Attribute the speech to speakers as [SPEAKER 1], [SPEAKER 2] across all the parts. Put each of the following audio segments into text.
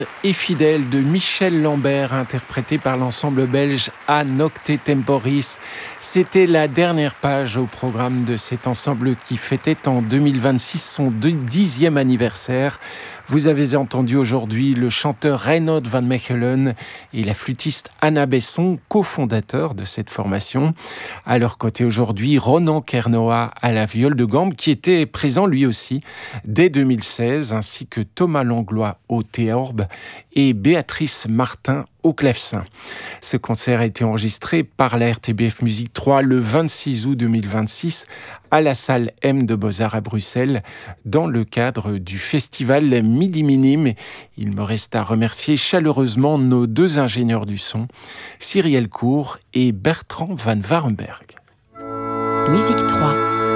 [SPEAKER 1] Et fidèle de Michel Lambert, interprété par l'ensemble belge A Nocte Temporis. C'était la dernière page au programme de cet ensemble qui fêtait en 2026 son 10e anniversaire. Vous avez entendu aujourd'hui le chanteur Reinoud van Mechelen et la flûtiste Anna Besson, cofondateurs de cette formation. À leur côté aujourd'hui, Ronan Kernoa à la viole de gambe, qui était présent lui aussi dès 2016, ainsi que Thomas Langlois au théorbe et Béatrice Martin au clavecin. Ce concert a été enregistré par la RTBF Musique 3 le 26 août 2026 à la salle M de Beaux-Arts à Bruxelles dans le cadre du festival Midi Minime. Il me reste à remercier chaleureusement nos deux ingénieurs du son, Cyrielle Cour et Bertrand Van Warenberg.
[SPEAKER 2] Musique 3.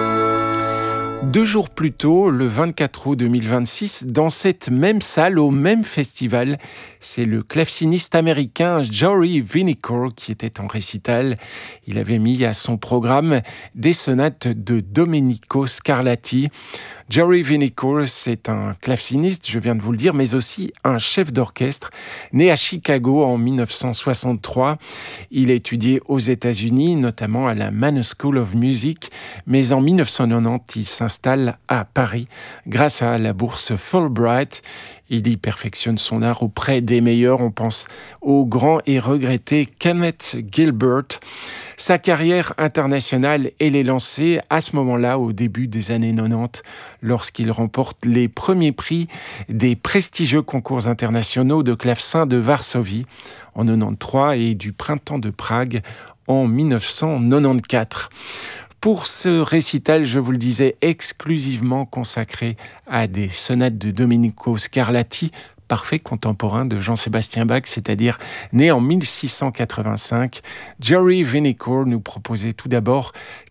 [SPEAKER 1] 2 jours plus tôt, le 24 août 2026, dans cette même salle, au même festival, c'est le claveciniste américain Jory Vinicour qui était en récital. Il avait mis à son programme des sonates de Domenico Scarlatti. Jory Vinicour, c'est un claveciniste, je viens de vous le dire, mais aussi un chef d'orchestre, né à Chicago en 1963. Il a étudié aux États-Unis, notamment à la Mannes School of Music, mais en 1990, il s'installe à Paris grâce à la bourse Fulbright. Il y perfectionne son art auprès des meilleurs. On pense au grand et regretté Kenneth Gilbert. Sa carrière internationale, elle est lancée à ce moment-là, au début des années 90, lorsqu'il remporte les premiers prix des prestigieux concours internationaux de clavecin de Varsovie en 93 et du Printemps de Prague en 1994. Pour ce récital, je vous le disais, exclusivement consacré à des sonates de Domenico Scarlatti, parfait contemporain de Jean-Sébastien Bach, c'est-à-dire né en 1685. Jory Vinicour nous proposait tout d'abord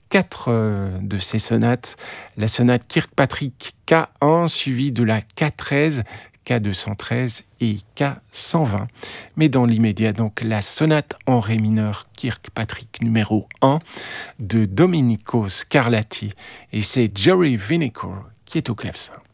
[SPEAKER 1] 4 de ces sonates. La sonate Kirkpatrick K1, suivie de la K13, K213 et K120. Mais dans l'immédiat, donc, la sonate en ré mineur Kirkpatrick numéro 1 de Domenico Scarlatti. Et c'est Jory Vinicour qui est au clavecin.